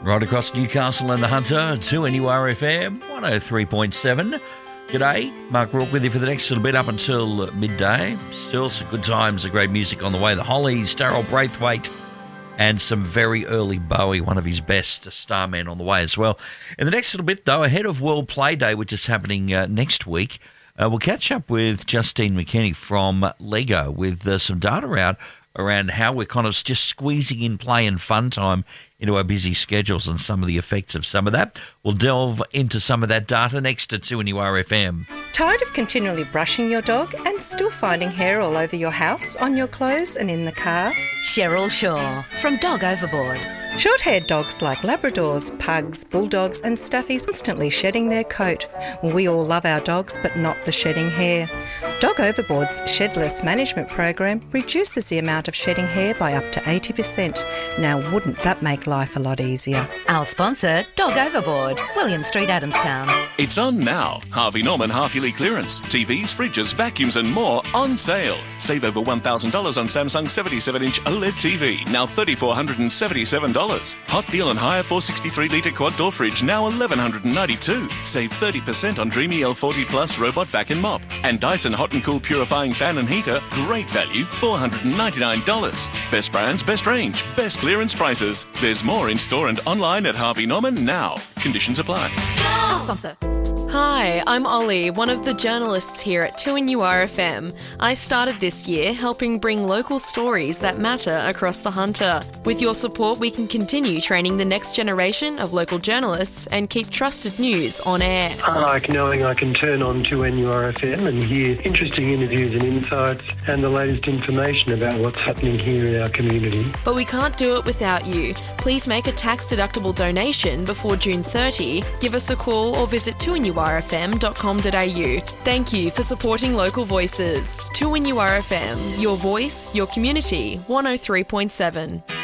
Right across Newcastle and the Hunter, 2NURFM 103.7. G'day, Mark Rourke with you for the next little bit up until midday. Still some good times, great music on the way. The Hollies, Daryl Braithwaite, and some very early Bowie, one of his best Starman on the way as well. In the next little bit, though, ahead of World Play Day, which is happening next week, we'll catch up with Justine McKinney from Lego with some data out around how we're kind of just squeezing in play and fun time into our busy schedules and some of the effects of some of that. We'll delve into some of that data next to 2NURFM. Tired of continually brushing your dog and still finding hair all over your house, on your clothes and in the car? Cheryl Shaw from Dog Overboard. Short-haired dogs like Labradors, Pugs, Bulldogs and Staffies constantly shedding their coat. We all love our dogs, but not the shedding hair. Dog Overboard's Shedless Management Program reduces the amount of shedding hair by up to 80%. Now, wouldn't that make life a lot easier? Our sponsor, Dog Overboard, William Street, Adamstown. It's on now. Harvey Norman half-yearly clearance. TVs, fridges, vacuums and more on sale. Save over $1,000 on Samsung 77-inch OLED TV, now $3,477. Hot deal on hire 463-litre quad-door fridge, now $1,192. Save 30% on Dreamy L40 Plus robot vac and mop. And Dyson Hot and Cool purifying fan and heater, great value, $499. Best brands, best range, best clearance prices. There's more in store and online at Harvey Norman now. Conditions apply. Our sponsor. Hi, I'm Ollie, one of the journalists here at 2NURFM. I started this year helping bring local stories that matter across the Hunter. With your support, we can continue training the next generation of local journalists and keep trusted news on air. I like knowing I can turn on 2NURFM and hear interesting interviews and insights and the latest information about what's happening here in our community. But we can't do it without you. Please make a tax-deductible donation before June 30, give us a call or visit 2NURFM.com.au. Thank you for supporting local voices. 2NURFM, your voice, your community, 103.7.